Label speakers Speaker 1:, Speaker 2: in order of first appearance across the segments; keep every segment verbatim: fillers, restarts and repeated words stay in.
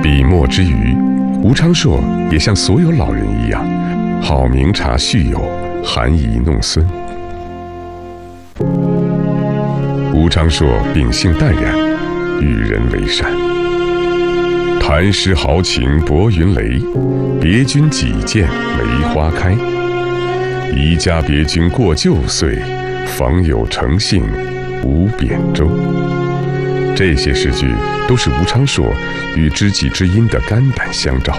Speaker 1: 笔墨之余，吴昌硕也像所有老人一样，好明察叙友，含饴弄孙。吴昌硕秉性淡然，与人为善。谈诗豪情薄云雷，别君几见梅花开。宜家别君过旧岁，访友诚信无扁舟。这些诗句都是吴昌硕与知己知音的肝胆相照。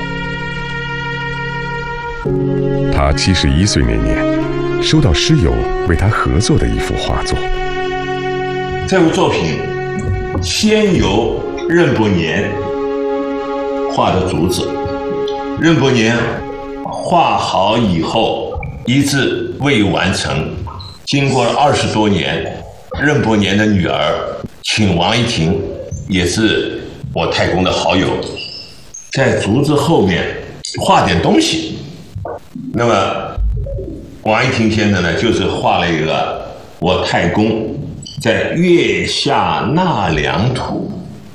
Speaker 1: 他七十一岁那年，收到诗友为他合作的一幅画作。
Speaker 2: 这幅作品先由任伯年画的竹子，任伯年画好以后一直未完成，经过了二十多年，任伯年的女儿请王一婷，也是我太公的好友，在竹子后面画点东西。那么王一婷先生呢，就是画了一个我太公在月下纳凉图。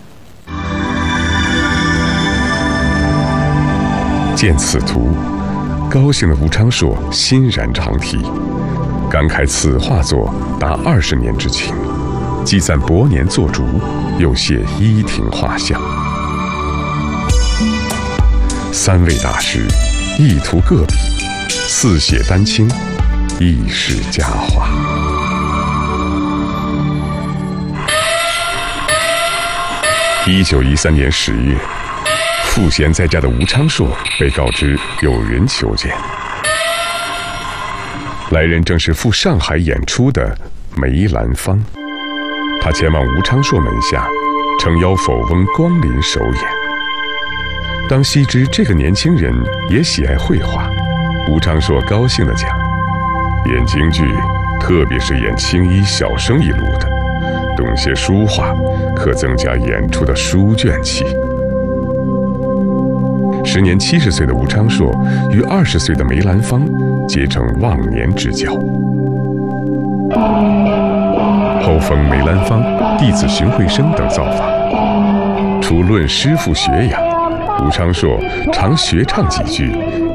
Speaker 1: 见此图，高兴的吴昌硕欣然长啼，感慨此画作达二十年之情，既赞伯年作竹，又谢依婷画像。三位大师，一图各笔，四写丹青，一世佳话。一九一三年十月，赋闲在家的吴昌硕被告知有人求见。来人正是赴上海演出的梅兰芳。他前往吴昌硕门下，诚邀否翁光临首演。当悉知这个年轻人也喜爱绘画，吴昌硕高兴地讲：演京剧，特别是演青衣小生一路的，懂些书画，可增加演出的书卷气。时年七十岁的吴昌硕与二十岁的梅兰芳结成忘年之交。后逢梅兰芳、弟子荀慧生等造访，除论师傅学养，吴昌硕常学唱几句，